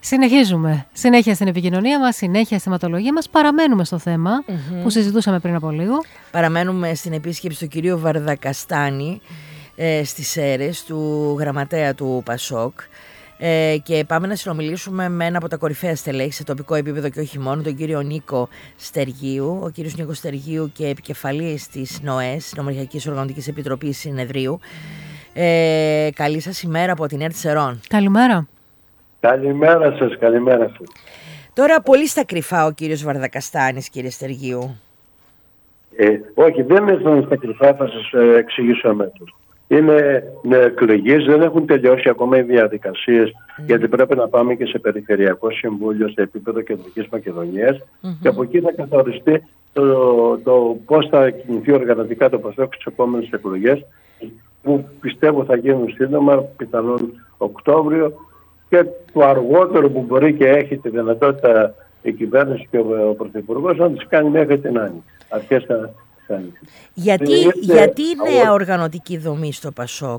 Συνεχίζουμε. Συνέχεια στην επικοινωνία μας, συνέχεια στη θεματολογία μας. Παραμένουμε στο θέμα που συζητούσαμε πριν από λίγο. Παραμένουμε στην επίσκεψη του κυρίου Βαρδακαστάνη στις Σέρρες, του γραμματέα του Πασόκ. Και πάμε να συνομιλήσουμε με ένα από τα κορυφαία στελέχη σε τοπικό επίπεδο και όχι μόνο, τον κύριο Νίκο Στεργίου. Ο κύριος Νίκος Στεργίου και επικεφαλής της ΝΟΕΣ, Νομαρχιακής Οργανωτικής Επιτροπής Συνεδρίου. Καλή σας ημέρα από την ΕΡΤ Σερών. Καλημέρα. Καλημέρα σας, καλημέρα σας. Τώρα πολύ στα κρυφά ο κύριος Βαρδακαστάνης, κύριε Στεργίου. Όχι, δεν ήρθαν στα κρυφά, θα σας εξηγήσω αμέσως. Είναι εκλογές, δεν έχουν τελειώσει ακόμα οι διαδικασίες, γιατί πρέπει να πάμε και σε περιφερειακό συμβούλιο σε επίπεδο Κεντρικής Μακεδονίας και από εκεί θα καθοριστεί το πώς θα κινηθεί οργανωτικά το Πασόκ στις επόμενες εκλογές, που πιστεύω θα γίνουν σύντομα, πιθανόν Οκτώβριο, και το αργότερο που μπορεί και έχει τη δυνατότητα η κυβέρνηση και ο Πρωθυπουργός να τις κάνει μέχρι την Άνοιξη. Αρχές θα κάνει. Γιατί η νέα οργανωτική δομή στο Πασόκ?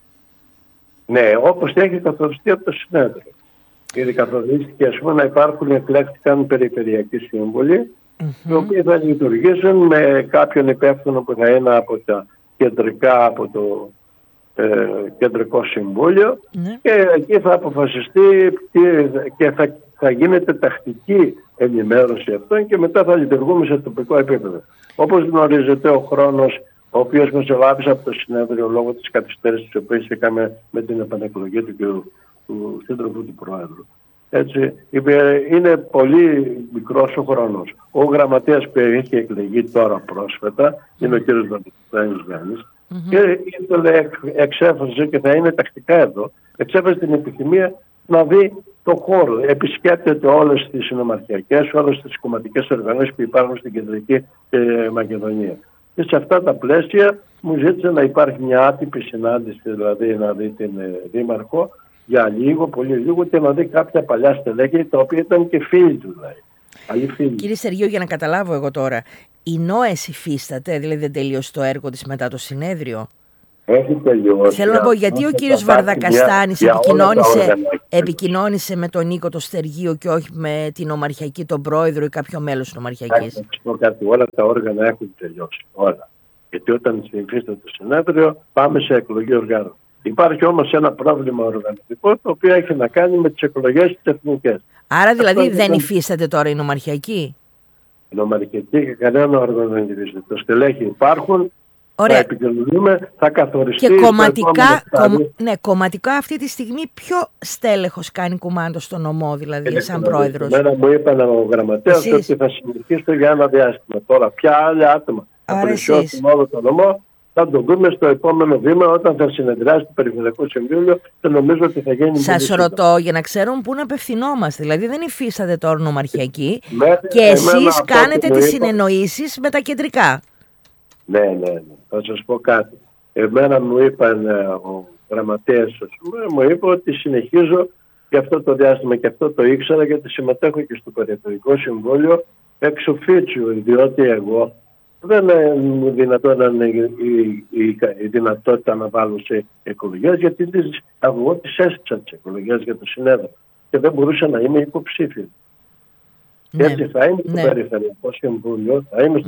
Ναι, όπως έχει καθοριστεί από το συνέδριο. Ήδη καθορίστηκε, ας πούμε, να υπάρχουν, εκλέχθηκαν περιφερειακοί σύμβουλοι, οι οποίοι θα λειτουργήσουν με κάποιον υπεύθυνο που θα είναι από τα κεντρικά, από το Κεντρικό Συμβούλιο, και εκεί θα αποφασιστεί και θα γίνεται τακτική ενημέρωση αυτών και μετά θα λειτουργούμε σε τοπικό επίπεδο. Όπως γνωρίζετε, ο χρόνος ο οποίος μεσολάβησε από το συνέδριο λόγω της καθυστέρησης που είχαμε με την επανεκλογή του σύντροφου του Προέδρου. Έτσι, είναι πολύ μικρός ο χρόνος. Ο γραμματέας που έχει εκλεγεί τώρα πρόσφατα είναι ο κ. Βαρδακαστάνης Γιάννης, και εξέφρασε, και θα είναι τακτικά εδώ, εξέφρασε την επιθυμία να δει το χώρο. Επισκέπτεται όλες τις συνομαρχιακές, όλες τις κομματικές οργανώσεις που υπάρχουν στην Κεντρική Μακεδονία. Και σε αυτά τα πλαίσια μου ζήτησε να υπάρχει μια άτυπη συνάντηση, δηλαδή να δει την Δήμαρχο για λίγο, πολύ λίγο, και να δει κάποια παλιά στελέχη, τα οποία ήταν και φίλοι του δηλαδή. Κύριε Στεργίου, για να καταλάβω εγώ τώρα, η ΝΟΕΣ υφίσταται, δηλαδή δεν τελείωσε το έργο της μετά το συνέδριο? Έχει τελειώσει. Θέλω να πω, γιατί ο κύριος Βαρδακαστάνης επικοινώνησε με τον Νίκο το Στεργίου και όχι με την Ομαρχιακή, τον πρόεδρο ή κάποιο μέλος της Ομαρχιακής? Θα σας πω κάτι, όλα τα όργανα έχουν τελειώσει, όλα. Γιατί όταν υφίσταται το συνέδριο πάμε σε εκλογή οργάνων. Υπάρχει όμως ένα πρόβλημα οργανωτικό, το οποίο έχει να κάνει με τις εκλογές τις εθνικές. Άρα δηλαδή δεν υφίσταται τώρα η Νομαρχιακή? Η Νομαρχιακή και κανένα όργανο δεν υφίσταται. Το στελέχη υπάρχουν, θα επικοινωνούμε, θα καθοριστεί. Και κομματικά αυτή τη στιγμή ποιο στέλεχος κάνει κουμάντο στο νομό, δηλαδή σαν πρόεδρος? Εμένα μου είπαν ο γραμματέας ότι θα συνεχίσω για ένα διάστημα. Τώρα ποια άλλα άτομα θα πλησιώσουν όλο το νομό, θα το δούμε στο επόμενο βήμα όταν θα συνεδριάσει το Περιφερειακό Συμβούλιο, και νομίζω ότι θα γίνει. Σας ρωτώ για να ξέρουμε πού να απευθυνόμαστε. Δηλαδή δεν υφίσταται τώρα Νομαρχιακή και εσείς κάνετε τις συνεννοήσεις με τα κεντρικά. Ναι. Θα σας πω κάτι. Εμένα μου είπαν ο γραμματέας, μου είπε ότι συνεχίζω για αυτό το διάστημα, και αυτό το ήξερα γιατί συμμετέχω και στο Περιφερειακό Συμβούλιο εξ οφίτσιου, διότι εγώ δεν μου δυνατόταν η δυνατότητα να βάλω σε εκλογές, γιατί εγώ τις έστησα τις εκλογές για το συνέδριο και δεν μπορούσα να είμαι υποψήφιο. Και έτσι θα είμαι στο Περιφερειακό Συμβούλιο,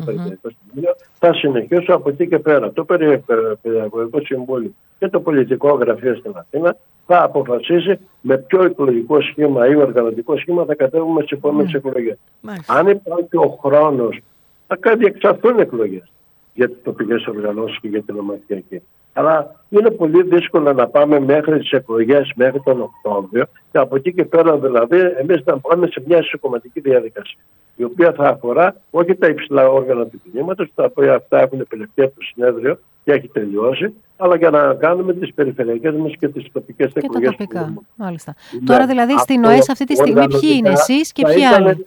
θα συνεχίσω από εκεί και πέρα. Το Περιφερειακό Συμβούλιο και το Πολιτικό Γραφείο στην Αθήνα θα αποφασίσει με ποιο εκλογικό σχήμα ή οργανωτικό σχήμα θα κατέβουμε στις επόμενες εκλογές. Αν υπάρχει ο χρόνος, θα διεξαχθούν εκλογές για τις τοπικές οργανώσεις και για την Ομαρχιακή. Αλλά είναι πολύ δύσκολο να πάμε μέχρι τις εκλογές, μέχρι τον Οκτώβριο, και από εκεί και πέρα δηλαδή εμείς θα πάμε σε μια ισοκομματική διαδικασία, η οποία θα αφορά όχι τα υψηλά όργανα του κινήματος, τα οποία αυτά έχουν επιλεχθεί από το συνέδριο και έχει τελειώσει, αλλά για να κάνουμε τις περιφερειακές μας και τις τοπικές εκλογές. Και τα τοπικά, μάλιστα. Τώρα δηλαδή στην ΝΟΕΣ αυτή τη στιγμή ποιοι είναι εσείς και ποιοι άλλοι?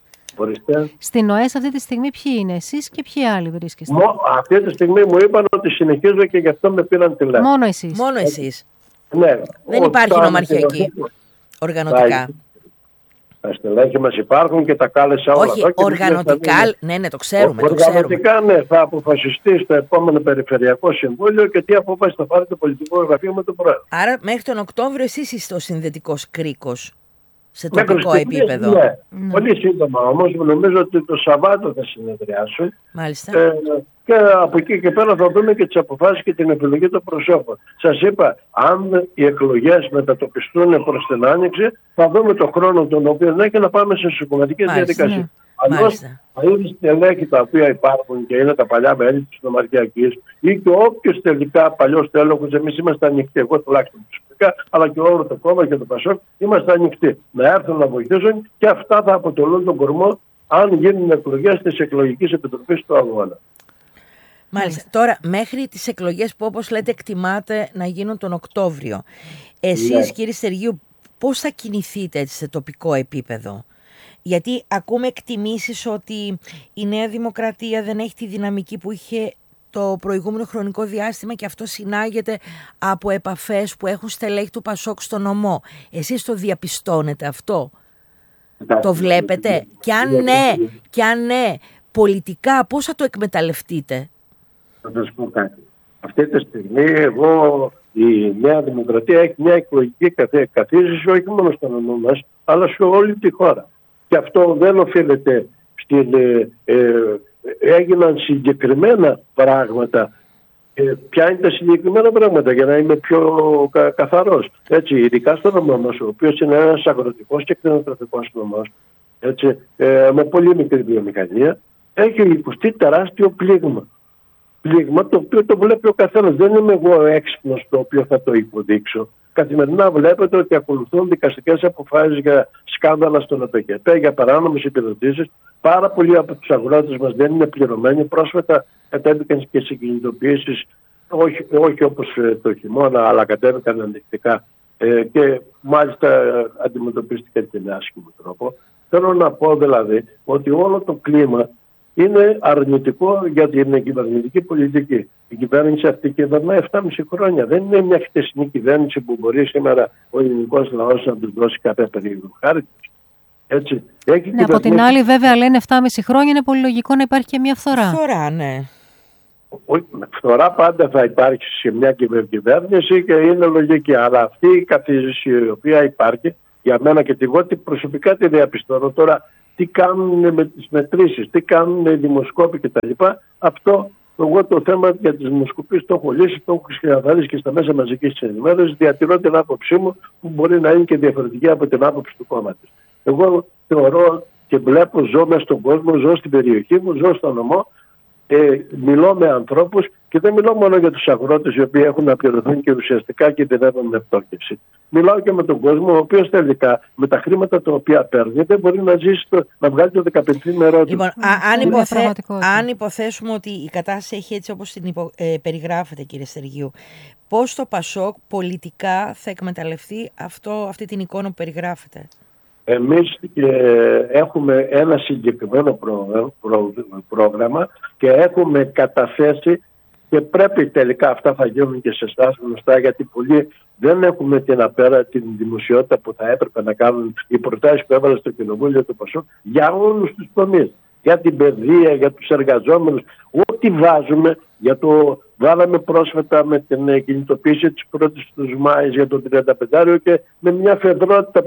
Στην ΝΟΕΣ αυτή τη στιγμή ποιοι είναι εσείς και ποιοι άλλοι βρίσκεστε? Αυτή τη στιγμή μου είπαν ότι συνεχίζω και γι' αυτό με πήραν τηλέφωνο. Μόνο εσείς. Ναι. Δεν υπάρχει Νομαρχιακή οργανωτικά? Τα στελέχη μας υπάρχουν και τα κάλεσα όλα. Όχι, οργανωτικά, ναι, το ξέρουμε. Οργανωτικά, ναι, θα αποφασιστεί στο επόμενο Περιφερειακό Συμβούλιο και τι απόφαση θα πάρει το Πολιτικό Γραφείο με τον Πρόεδρο. Άρα μέχρι τον Οκτώβριο εσείς είστε ο συνδετικός κρίκος σε τοπικό επίπεδο. Ναι. Πολύ σύντομα όμως, νομίζω ότι το Σαββάτο θα συνεδριάσουν. Μάλιστα. Και από εκεί και πέρα θα δούμε και τις αποφάσεις και την επιλογή των προσώπων. Σας είπα, αν οι εκλογές μετατοπιστούν προς την Άνοιξη, θα δούμε τον χρόνο τον οποίο έχει να πάμε σε συκομματικές διαδικασίες. Ναι. Αλλιώς θα είναι στελέχη τα οποία υπάρχουν και είναι τα παλιά μέλη της νομαρχιακής ή και όποιος τελικά παλιός τέλοχος, εμείς είμαστε ανοιχτοί, εγώ τουλάχιστον προσωπικά, αλλά και όλο το κόμμα και το ΠΑΣΟΚ είμαστε ανοιχτοί να έρθουν να βοηθήσουν και αυτά θα αποτελούν τον κορμό αν γίνουν εκλογές της εκλογικής επιτροπής του αγώνα. Μάλιστα. Τώρα, μέχρι τις εκλογές που όπως λέτε εκτιμάτε να γίνουν τον Οκτώβριο, εσείς κύριε Στεργίου πώς θα κινηθείτε έτσι σε τοπικό επίπεδο? Γιατί ακούμε εκτιμήσεις ότι η Νέα Δημοκρατία δεν έχει τη δυναμική που είχε το προηγούμενο χρονικό διάστημα και αυτό συνάγεται από επαφές που έχουν στελέχη του ΠΑΣΟΚ στο νομό. Εσείς το διαπιστώνετε αυτό? Το βλέπετε? Και αν ναι, πολιτικά πώς θα το εκμεταλλευτείτε? Θα σας πω κάτι. Αυτή τη στιγμή η Νέα Δημοκρατία έχει μια εκλογική καθίζηση όχι μόνο στο νομό μας, αλλά σε όλη τη χώρα. Και αυτό δεν οφείλεται έγιναν συγκεκριμένα πράγματα. Ποια είναι τα συγκεκριμένα πράγματα για να είμαι πιο καθαρός? Έτσι, ειδικά στο νομό μας, ο οποίος είναι ένας αγροτικός και κτηνοτροφικός νομός, με πολύ μικρή βιομηχανία, έχει υποστεί τεράστιο πλήγμα. Πλήγμα το οποίο το βλέπει ο καθένας. Δεν είμαι εγώ έξυπνος το οποίο θα το υποδείξω. Καθημερινά βλέπετε ότι ακολουθούν δικαστικές αποφάσεις για σκάνδαλα στον ΑΠΚ, για παράνομες επιδοτήσεις. Πάρα πολλοί από τους αγρότες μας δεν είναι πληρωμένοι. Πρόσφατα κατέβηκαν και συγκινητοποιήσεις, όχι όπως το χειμώνα, αλλά κατέβηκαν ενδεικτικά και μάλιστα αντιμετωπίστηκαν και με άσχημο τρόπο. Θέλω να πω δηλαδή ότι όλο το κλίμα είναι αρνητικό για την κυβερνητική πολιτική. Η κυβέρνηση αυτή κυβερνάει 7,5 χρόνια. Δεν είναι μια χτεσινή κυβέρνηση που μπορεί σήμερα ο ελληνικός λαός να του δώσει κάποια περίοδο χάρη. Έτσι. Ναι, από την άλλη, βέβαια, λένε 7,5 χρόνια είναι πολύ λογικό να υπάρχει και μια φθορά. Φθορά, ναι. Φθορά πάντα θα υπάρχει σε μια κυβέρνηση και είναι λογική. Αλλά αυτή η καθίζηση η οποία υπάρχει, για μένα και εγώ προσωπικά τη διαπιστώνω τώρα. Τι κάνουν με τις μετρήσεις, τι κάνουν οι δημοσκόποι κτλ. Αυτό εγώ το θέμα για τις δημοσκοπήσεις το έχω λύσει, το έχω ξεκαθαρίσει και στα μέσα μαζικής ενημέρωσης. Διατηρώ την άποψή μου που μπορεί να είναι και διαφορετική από την άποψη του κόμματος. Εγώ θεωρώ και βλέπω, ζω μέσα στον κόσμο, ζω στην περιοχή μου, ζω στο νομό, μιλώ με ανθρώπους και δεν μιλώ μόνο για τους αγρότες οι οποίοι έχουν να πληρωθούν και ουσιαστικά κινδυνεύουν με πτώχευση. Μιλάω και με τον κόσμο, ο οποίος τελικά με τα χρήματα τα οποία παίρνει δεν μπορεί να ζήσει, να βγάλει το 15ημερό του. Λοιπόν, αν υποθέσουμε ότι η κατάσταση έχει έτσι όπως την περιγράφετε, κύριε Στεργίου, πώς το ΠΑΣΟΚ πολιτικά θα εκμεταλλευτεί αυτή την εικόνα που περιγράφετε? Εμείς έχουμε ένα συγκεκριμένο πρόγραμμα και έχουμε καταθέσει και πρέπει τελικά αυτά θα γίνουν και σε εσάς γνωστά, γιατί πολλοί δεν έχουμε την δημοσιότητα που θα έπρεπε να κάνουν οι προτάσεις που έβαλε στο Κοινοβούλιο του ΠΑΣΟΚ για όλους τους τομείς. Για την παιδεία, για τους εργαζόμενους, ό,τι βάζουμε, βάλαμε πρόσφατα με την κινητοποίηση της πρώτης του Μάης για το 35 και με μια φεδρότητα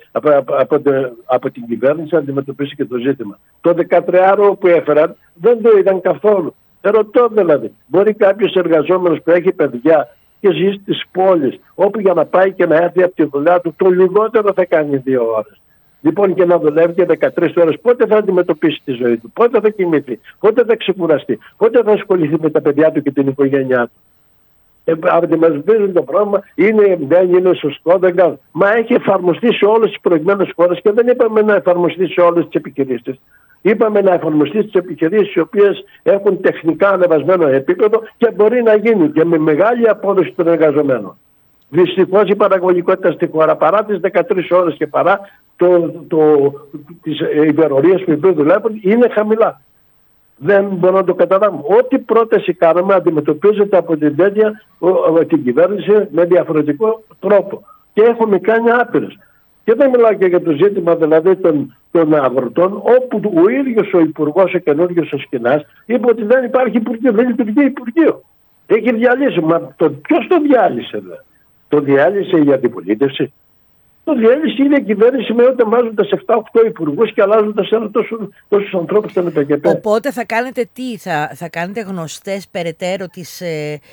από την κυβέρνηση να αντιμετωπίσει και το ζήτημα. Το 13 που έφεραν δεν το είδαν καθόλου. Ρωτώ δηλαδή, μπορεί κάποιος εργαζόμενος που έχει παιδιά και ζει στις πόλεις, όπου για να πάει και να έρθει από τη δουλειά του, το λιγότερο θα κάνει 2 ώρες. Λοιπόν, και να δουλεύει και 13 ώρες, πότε θα αντιμετωπίσει τη ζωή του, πότε θα κοιμηθεί, πότε θα ξεκουραστεί, πότε θα ασχοληθεί με τα παιδιά του και την οικογένειά του? Αντιμετωπίζουν το πρόβλημα, δεν είναι σωστό, δεν κάνουν. Μα έχει εφαρμοστεί σε όλες τις προηγμένες χώρες και δεν είπαμε να εφαρμοστεί σε όλες τις επιχειρήσεις. Είπαμε να εφαρμοστεί στις επιχειρήσεις οι οποίες έχουν τεχνικά ανεβασμένο επίπεδο και μπορεί να γίνει και με μεγάλη απόδοση των εργαζομένων. Δυστυχώς η παραγωγικότητα στη χώρα παρά τις 13 ώρες και παρά τις υπερορίες που δουλεύουν είναι χαμηλά. Δεν μπορώ να το καταλάβω. Ό,τι πρόταση κάναμε αντιμετωπίζεται από την κυβέρνηση με διαφορετικό τρόπο. Και έχουμε κάνει άπειρες. Και δεν μιλάω και για το ζήτημα δηλαδή των αγροτών, όπου ο ίδιος ο υπουργός, ο καινούργιος ο Σκινάς, είπε ότι δεν υπάρχει υπουργείο, δεν λειτουργεί υπουργείο. Έχει διαλύσει. Μα ποιος το διάλυσε? Το διάλυσε η αντιπολίτευση. Το διέλυσε η ίδια κυβέρνηση με όταν βάζοντας 7-8 υπουργούς και αλλάζοντας τόσους ανθρώπους στον ΕΠΚ. Οπότε θα κάνετε τι, θα κάνετε γνωστές περαιτέρω τις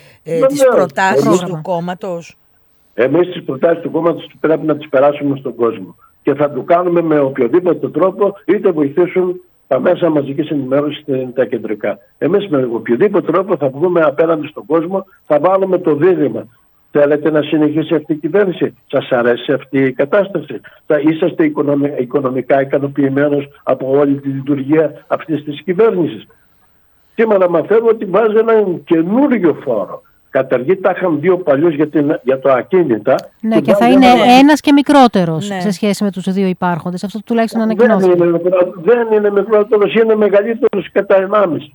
προτάσεις του κόμματος? Εμείς τις προτάσεις του κόμματος πρέπει να τις περάσουμε στον κόσμο. Και θα το κάνουμε με οποιοδήποτε τρόπο, είτε βοηθήσουν τα μέσα μαζικής ενημέρωσης τα κεντρικά. Εμείς με οποιοδήποτε τρόπο θα βγούμε απέναντι στον κόσμο, θα βάλουμε το δίδυμα. Θέλετε να συνεχίσει αυτή η κυβέρνηση? Σας αρέσει αυτή η κατάσταση? Θα είσαστε οικονομικά ικανοποιημένος από όλη τη λειτουργία αυτής της κυβέρνησης? Σήμερα μαθαίνω ότι βάζει έναν καινούριο φόρο. Καταργεί, τα είχαν δύο παλιούς για το ακίνητα. Ναι, και θα είναι ένας και μικρότερος σε σχέση με τους δύο υπάρχοντες. Αυτό τουλάχιστον ανακοινώθηκε. Δεν είναι μικρότερος, είναι μεγαλύτερος κατά 1,5.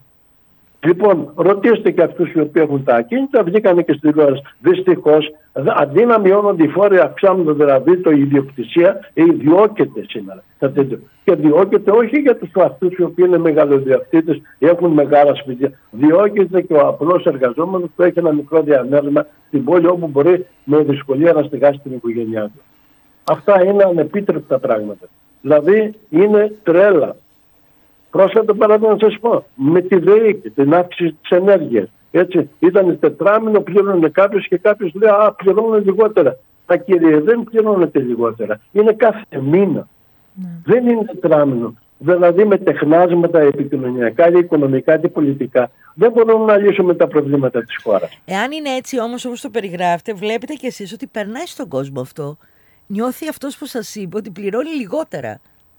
Λοιπόν, ρωτήστε και αυτούς οι οποίοι έχουν τα ακίνητα, βγήκανε και στην τηλεόραση. Δυστυχώς, αντί να μειώνονται οι φόροι, αυξάνονται δηλαδή η ιδιοκτησία, διώκεται σήμερα. Και διώκεται όχι για τους αυτούς οι οποίοι είναι μεγαλοδιοκτήτες, έχουν μεγάλα σπίτια. Διώκεται και ο απλός εργαζόμενος που έχει ένα μικρό διαμέρισμα στην πόλη, όπου μπορεί με δυσκολία να στεγάσει την οικογένειά του. Αυτά είναι ανεπίτρεπτα πράγματα. Δηλαδή είναι τρέλα. Πρόσφατα παράδειγμα να σας πω, με τη ΔΕΗ και την αύξηση της ενέργειας. Έτσι, ήταν τετράμινο, πλήρωνε κάποιος και κάποιος λέει πληρώνουν λιγότερα. Τα κύριε, δεν πληρώνετε λιγότερα. Είναι κάθε μήνα. Δεν είναι τετράμινο. Δηλαδή με τεχνάσματα επικοινωνιακά, οικονομικά και πολιτικά δεν μπορούμε να λύσουμε τα προβλήματα της χώρας. Εάν είναι έτσι όμως όπως το περιγράφετε, βλέπετε κι εσείς ότι περνάει στον κόσμο αυτό. Νιώθει αυτός που σας είπε ότι πληρώνει λιγότερα.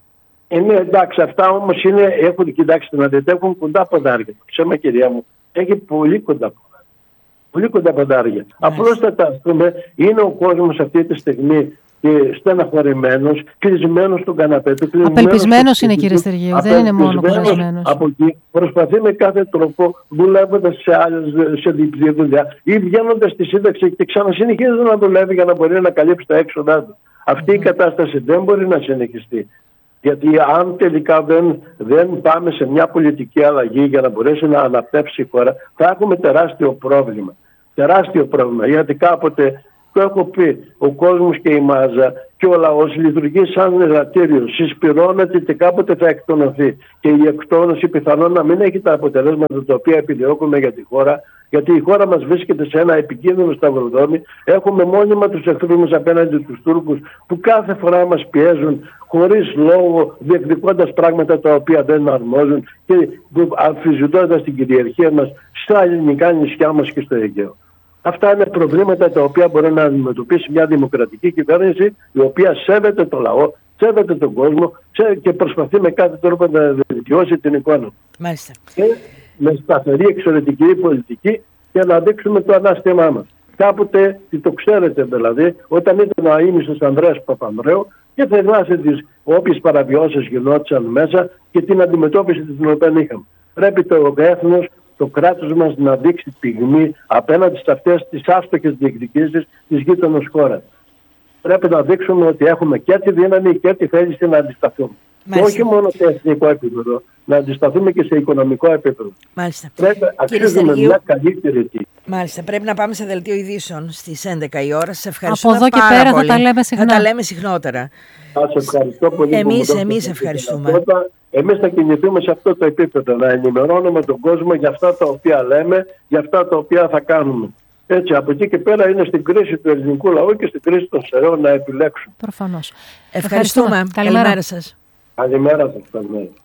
Ναι, εντάξει, αυτά όμως έχουν, κοιτάξτε να δείτε, έχουν κοντά ποδάρια. Ψέμα κυρία μου, έχει πολύ κοντά ποδάρια. Πολύ κοντά ποδάρια. Απλώς είναι ο κόσμος αυτή τη στιγμή στεναχωρημένος, κλεισμένος στον καναπέ του. Απελπισμένος είναι, κύριε Στεργίου, δεν είναι μόνο κουρασμένος. Από εκεί προσπαθεί με κάθε τρόπο, δουλεύοντας σε διπλή δουλειά ή βγαίνοντας στη σύνταξη και ξανασυνεχίζει να δουλεύει για να μπορεί να καλύψει τα έξοδά του. Αυτή η κατάσταση δεν μπορεί να συνεχιστεί. Γιατί αν τελικά δεν πάμε σε μια πολιτική αλλαγή για να μπορέσει να αναπτύξει η χώρα, θα έχουμε τεράστιο πρόβλημα. Τεράστιο πρόβλημα. Γιατί κάποτε, το έχω πει, ο κόσμος και η μάζα και ο λαός λειτουργεί σαν εργατήριο. Συσπυρώνεται και κάποτε θα εκτονωθεί. Και η εκτόνωση πιθανόν να μην έχει τα αποτελέσματα τα οποία επιδιώκουμε για τη χώρα. Γιατί η χώρα μας βρίσκεται σε ένα επικίνδυνο σταυροδρόμι. Έχουμε μόνιμα τους εχθρούς μας απέναντι τους Τούρκους που κάθε φορά μας πιέζουν χωρίς λόγο, διεκδικώντας πράγματα τα οποία δεν αρμόζουν και αμφισβητώντας την κυριαρχία μας στα ελληνικά νησιά μας και στο Αιγαίο. Αυτά είναι προβλήματα τα οποία μπορεί να αντιμετωπίσει μια δημοκρατική κυβέρνηση η οποία σέβεται το λαό, σέβεται τον κόσμο και προσπαθεί με κάθε τρόπο να βελτιώσει την εικόνα. Μάλιστα. Και με σταθερή εξωτερική πολιτική για να δείξουμε το ανάστημά μας. Κάποτε, το ξέρετε δηλαδή, όταν ήταν ο αείμνηστος Ανδρέας Παπανδρέου και θα δώσει τις όποιες παραβιώσεις γινόντουσαν μέσα και την αντιμετώπιση την οποία είχαμε. Πρέπει το έθνος, το κράτος μας να δείξει πυγμή απέναντι σε αυτές τις άστοχες διεκδικήσεις της γείτονος χώρας. Πρέπει να δείξουμε ότι έχουμε και τη δύναμη και τη θέληση να αντισταθούμε. Και όχι μόνο σε εθνικό επίπεδο, να αντισταθούμε και σε οικονομικό επίπεδο. Μάλιστα. Πρέπει να αξίζουμε μια καλύτερη τύχη. Μάλιστα. Πρέπει να πάμε σε δελτίο ειδήσεων στις 11 η ώρα. Σας ευχαριστώ. Από εδώ και πέρα πολύ. Θα τα λέμε συχνότερα. Σας ευχαριστώ πολύ. Εμείς ευχαριστούμε. Εμείς θα κινηθούμε σε αυτό το επίπεδο, να ενημερώνουμε τον κόσμο για αυτά τα οποία λέμε, για αυτά τα οποία θα κάνουμε. Έτσι, από εκεί και πέρα είναι στην κρίση του ελληνικού λαού και στην κρίση των σεραίων να επιλέξουν. Προφανώς. Ευχαριστούμε. Καλημέρα σας. Καλημέρα σας.